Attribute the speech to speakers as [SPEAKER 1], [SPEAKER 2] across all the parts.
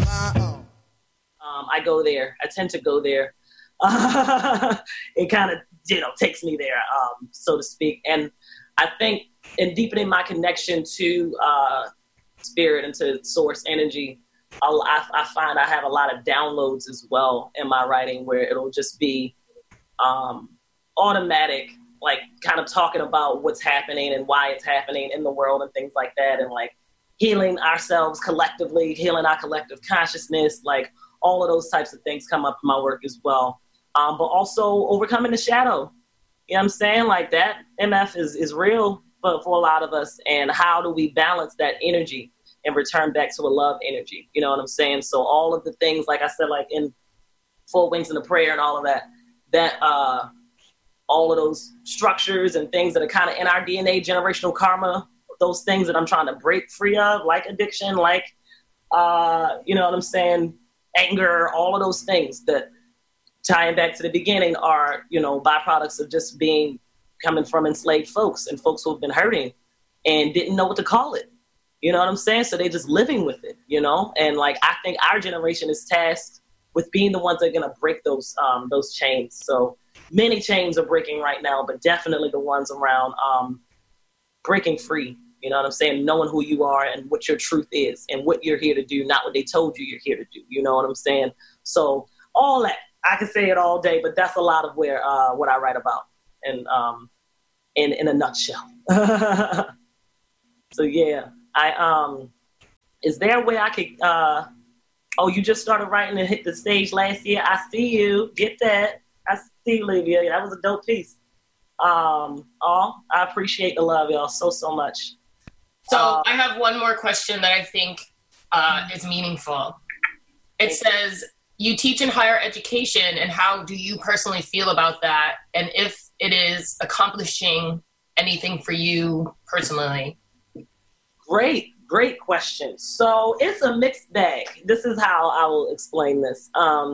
[SPEAKER 1] I go there. I tend to go there. It kind of, takes me there, so to speak. And I think in deepening my connection to spirit and to source energy, I find I have a lot of downloads as well in my writing where it'll just be automatic, like kind of talking about what's happening and why it's happening in the world and things like that. And like healing ourselves collectively, healing our collective consciousness, like all of those types of things come up in my work as well. But also overcoming the shadow. You know what I'm saying? Like that MF is real for a lot of us. And how do we balance that energy and return back to a love energy? You know what I'm saying? So all of the things, like I said, like in Four Wings and a Prayer and all of that all of those structures and things that are kind of in our DNA, generational karma, those things that I'm trying to break free of, like addiction, like, you know what I'm saying, anger, all of those things that tying back to the beginning are, byproducts of just coming from enslaved folks and folks who have been hurting and didn't know what to call it. You know what I'm saying? So they're just living with it, and like, I think our generation is tasked with being the ones that are going to break those chains. So many chains are breaking right now, but definitely the ones around breaking free. You know what I'm saying? Knowing who you are and what your truth is and what you're here to do, not what they told you you're here to do. You know what I'm saying? So all that, I could say it all day, but that's a lot of where what I write about and in a nutshell. So yeah, is there a way I could, you just started writing and hit the stage last year. I see you. Get that. I see you, Olivia. That was a dope piece. I appreciate the love, y'all, so much.
[SPEAKER 2] So I have one more question that I think is meaningful. It says, you teach in higher education, and how do you personally feel about that? And if it is accomplishing anything for you personally?
[SPEAKER 1] Great question. So it's a mixed bag. This is how I will explain this.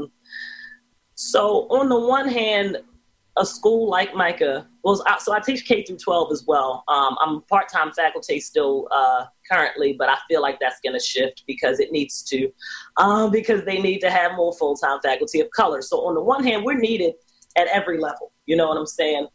[SPEAKER 1] So on the one hand, a school like Micah, so I teach K through 12 as well. I'm part-time faculty still currently, but I feel like that's going to shift because it needs to, because they need to have more full-time faculty of color. So on the one hand, we're needed at every level. You know what I'm saying?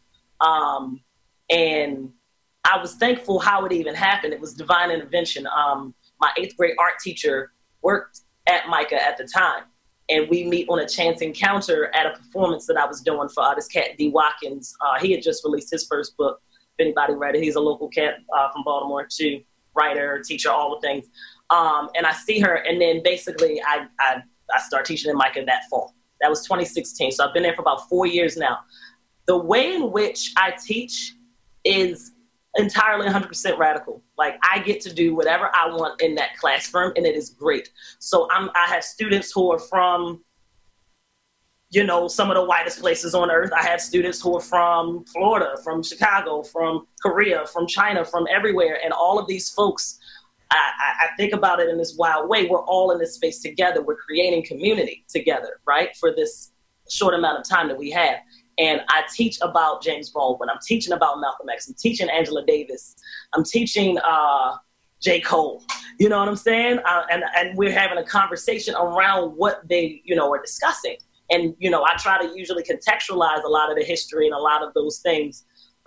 [SPEAKER 1] And I was thankful how it even happened. It was divine intervention. My 8th grade art teacher worked at Micah at the time. And we meet on a chance encounter at a performance that I was doing for this cat, D. Watkins. He had just released his first book. If anybody read it, he's a local cat from Baltimore too, writer, teacher, all the things. And I see her, and then basically I start teaching in Micah that fall. That was 2016. So I've been there for about 4 years now. The way in which I teach is entirely 100% radical. Like, I get to do whatever I want in that classroom, and it is great. So I have students who are from, some of the whitest places on earth. I have students who are from Florida, from Chicago, from Korea, from China, from everywhere. And all of these folks, I think about it in this wild way. We're all in this space together. We're creating community together, right? For this short amount of time that we have. And I teach about James Baldwin. I'm teaching about Malcolm X. I'm teaching Angela Davis. I'm teaching J. Cole. You know what I'm saying? And we're having a conversation around what they, are discussing. And, I try to usually contextualize a lot of the history and a lot of those things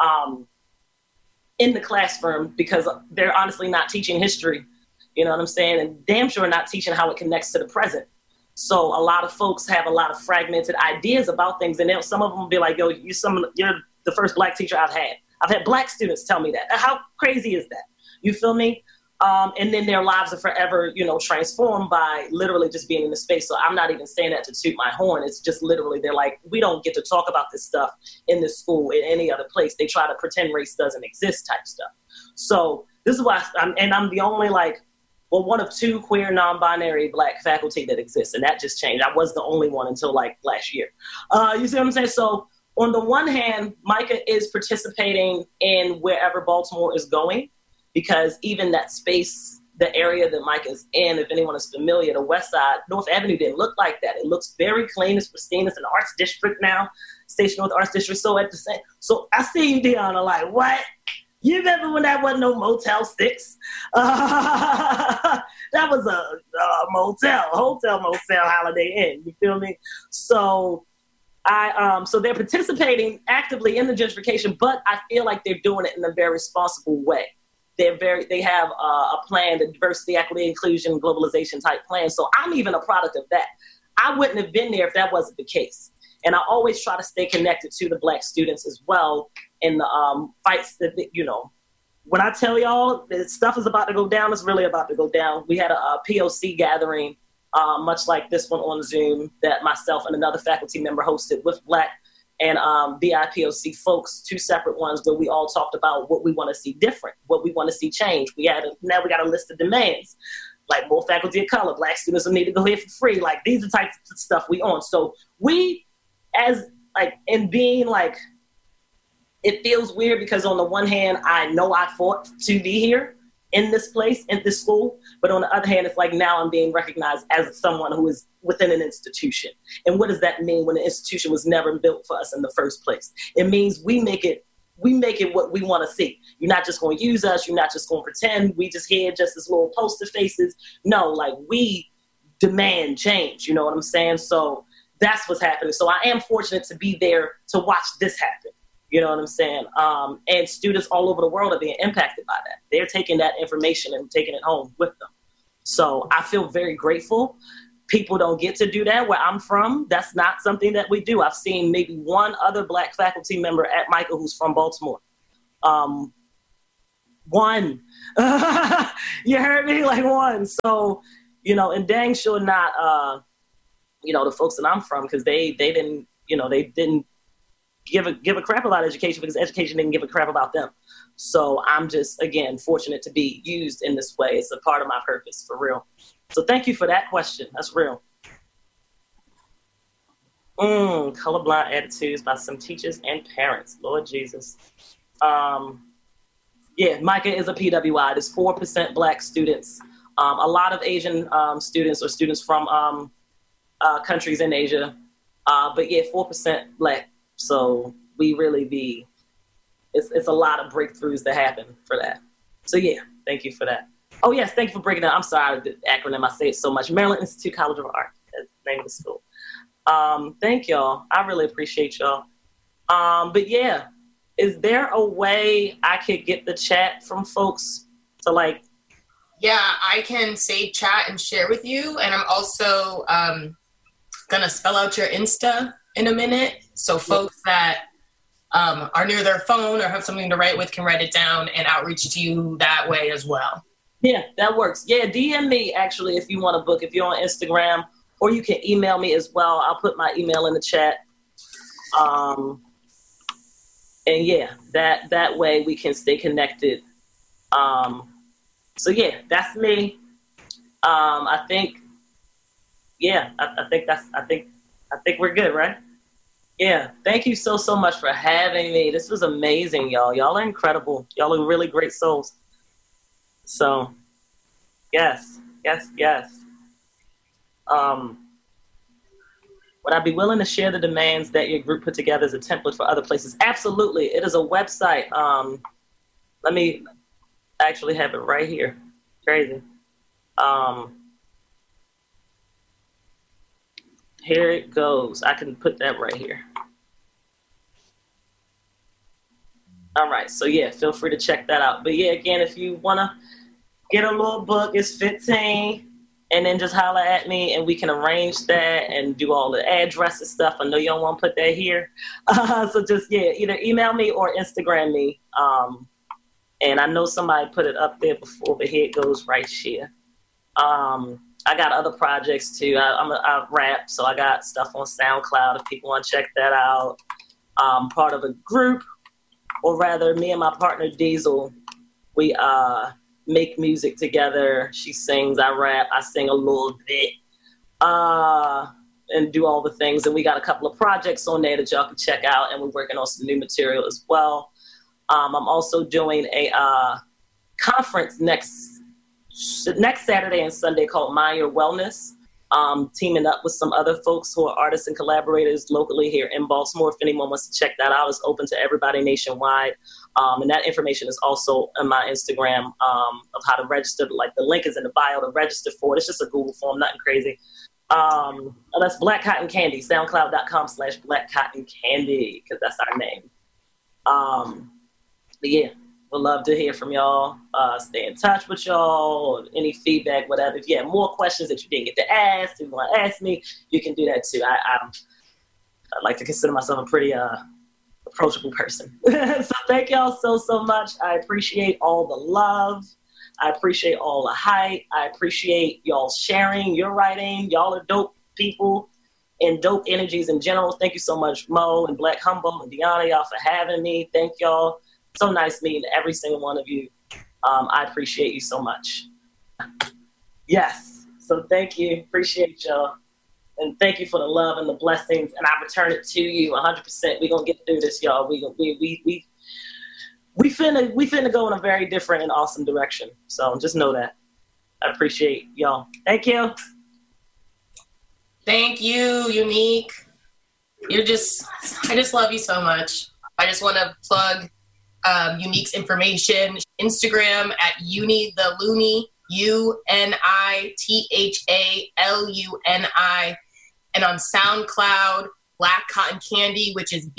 [SPEAKER 1] in the classroom, because they're honestly not teaching history. You know what I'm saying? And damn sure not teaching how it connects to the present. So a lot of folks have a lot of fragmented ideas about things, and some of them will be like, "Yo, you're the first Black teacher I've had. I've had Black students tell me that. How crazy is that? You feel me?" And then their lives are forever, transformed by literally just being in the space. So I'm not even saying that to toot my horn. It's just literally they're like, we don't get to talk about this stuff in this school, in any other place. They try to pretend race doesn't exist type stuff. So this is why I'm the only one of 2 queer, non-binary Black faculty that exists, and that just changed. I was the only one until last year. You see what I'm saying? So on the one hand, Micah is participating in wherever Baltimore is going, because even that space, the area that Micah is in, if anyone is familiar, the West Side, North Avenue didn't look like that. It looks very clean, it's pristine. It's an arts district now, Station North Arts District. So I see you, Deanna, like, what? You remember when that wasn't no Motel 6? That was a motel, hotel, motel, Holiday Inn. You feel me? So so they're participating actively in the gentrification, but I feel like they're doing it in a very responsible way. They have a plan, the diversity, equity, inclusion, globalization type plan. So I'm even a product of that. I wouldn't have been there if that wasn't the case. And I always try to stay connected to the Black students as well in the fights that, when I tell y'all that stuff is about to go down, it's really about to go down. We had a POC gathering, much like this one on Zoom, that myself and another faculty member hosted with Black and BIPOC folks, 2 separate ones where we all talked about what we want to see different, what we want to see change. Now we got a list of demands, like more faculty of color, Black students will need to go here for free. Like, these are the types of stuff we on. So we, it feels weird because on the one hand, I know I fought to be here in this place, in this school. But on the other hand, it's like now I'm being recognized as someone who is within an institution. And what does that mean when the institution was never built for us in the first place? It means we make it what we want to see. You're not just going to use us. You're not just going to pretend we just here just as little poster faces. No, like, we demand change. You know what I'm saying? So that's what's happening. So I am fortunate to be there to watch this happen. You know what I'm saying? And students all over the world are being impacted by that. They're taking that information and taking it home with them. So I feel very grateful. People don't get to do that where I'm from. That's not something that we do. I've seen maybe one other Black faculty member at Micah who's from Baltimore. One. You heard me? Like, one. So, and dang sure not, the folks that I'm from, because they didn't give a crap about education because education didn't give a crap about them. So I'm just, again, fortunate to be used in this way. It's a part of my purpose, for real. So thank you for that question. That's real. Colorblind attitudes by some teachers and parents. Lord Jesus. Yeah, Micah is a PWI. There's 4% Black students. A lot of Asian students or students from countries in Asia. But yeah, 4% Black. So we really it's a lot of breakthroughs that happen for that. So yeah, thank you for that. Oh yes, thank you for breaking down. I'm sorry, the acronym, I say it so much. Maryland Institute College of Art, that's the name of the school. Thank y'all. I really appreciate y'all. But yeah, is there a way I could get the chat from folks to
[SPEAKER 2] Yeah, I can save chat and share with you. And I'm also gonna spell out your Insta in a minute. So folks that are near their phone or have something to write with can write it down and outreach to you that way as well.
[SPEAKER 1] Yeah, that works. Yeah, DM me actually if you want to book, if you're on Instagram, or you can email me as well. I'll put my email in the chat. And yeah, that way we can stay connected. So yeah, that's me. I think we're good, right? Yeah. Thank you so much for having me. This was amazing, y'all. Y'all are incredible. Y'all are really great souls. So yes. Would I be willing to share the demands that your group put together as a template for other places? Absolutely. It is a website. Let me actually have it right here. Crazy. Here it goes. I can put that right here. All right. So yeah, feel free to check that out. But yeah, again, if you want to get a little book, it's $15. And then just holler at me and we can arrange that and do all the addresses stuff. I know you don't want to put that here. So just, yeah, either email me or Instagram me. And I know somebody put it up there before, but here it goes right here. I got other projects too. I rap, so I got stuff on SoundCloud if people want to check that out. Part of a group, or rather me and my partner Diesel, we make music together. She sings, I rap, I sing a little bit, and do all the things. And we got a couple of projects on there that y'all can check out, and we're working on some new material as well. I'm also doing a conference next Saturday and Sunday called Mind Your Wellness. teaming up with some other folks who are artists and collaborators locally here in Baltimore. If anyone wants to check that out, it's open to everybody nationwide. And that information is also on my Instagram of how to register. Like the link is in the bio to register for it. It's just a Google form, nothing crazy. That's Black Cotton Candy, soundcloud.com/Black Cotton Candy, because that's our name. But yeah, we'd love to hear from y'all. Stay in touch with y'all. Any feedback, whatever. If you have more questions that you didn't get to ask, if you want to ask me, you can do that too. I like to consider myself a pretty approachable person. So thank y'all so much. I appreciate all the love. I appreciate all the hype. I appreciate y'all sharing your writing. Y'all are dope people and dope energies in general. Thank you so much, Mo and Black Humble and Deanna, y'all for having me. Thank y'all. So nice meeting every single one of you. I appreciate you so much. Yes. So thank you. Appreciate y'all. And thank you for the love and the blessings. And I return it to you 100%. We're going to get through this, y'all. We finna go in a very different and awesome direction. So just know that. I appreciate y'all. Thank you.
[SPEAKER 2] Thank you, Unique. I just love you so much. I just want to plug Unique's information. Instagram at Uni the Looney, UNITHALUNI, and on SoundCloud, Black Cotton Candy, which is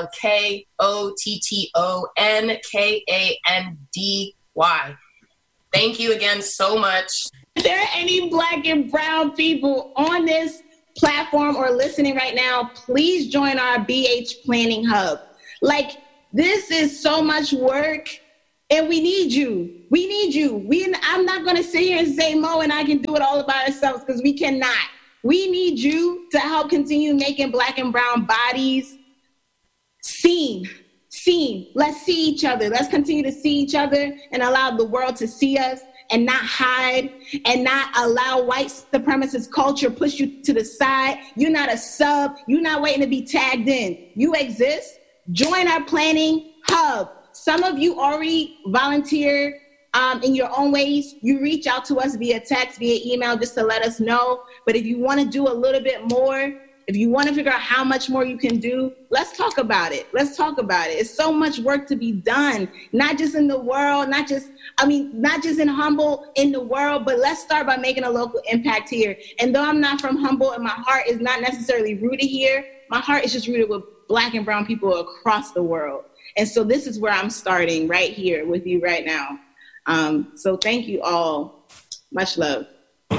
[SPEAKER 2] BLKOTTONKANDY. Thank you again so much.
[SPEAKER 3] If there are any Black and brown people on this platform or listening right now, please join our BH Planning Hub. Like, this is so much work, and we need you. We need you. I'm not going to sit here and say Mo and I can do it all by ourselves, because we cannot. We need you to help continue making Black and brown bodies seen. Let's see each other. Let's continue to see each other and allow the world to see us, and not hide, and not allow white supremacist culture push you to the side. You're not a sub. You're not waiting to be tagged in. You exist. Join our planning hub. Some of you already volunteered in your own ways. You reach out to us via text, via email, just to let us know. But if you want to do a little bit more, if you want to figure out how much more you can do, let's talk about it. It's so much work to be done, not just in the world, not just in Humboldt, in the world, but let's start by making a local impact here. And though I'm not from Humboldt and my heart is not necessarily rooted here, my heart is just rooted with Black and brown people across the world. And so this is where I'm starting, right here with you right now. So thank you all. Much love.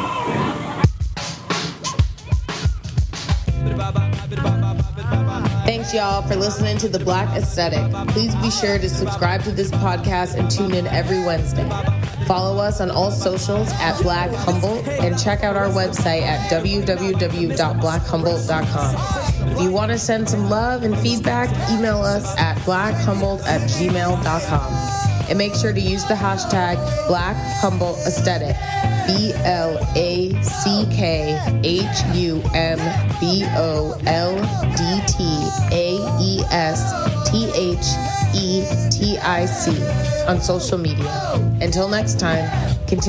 [SPEAKER 4] Thanks, y'all, for listening to The Black Aesthetic. Please be sure to subscribe to this podcast and tune in every Wednesday. Follow us on all socials at Black Humboldt, and check out our website at www.blackhumboldt.com. If you want to send some love and feedback, email us at blackhumboldt@gmail.com. And make sure to use the hashtag Black Humboldt Aesthetic, BLACKHUMBOLDTAESTHETIC on social media. Until next time, continue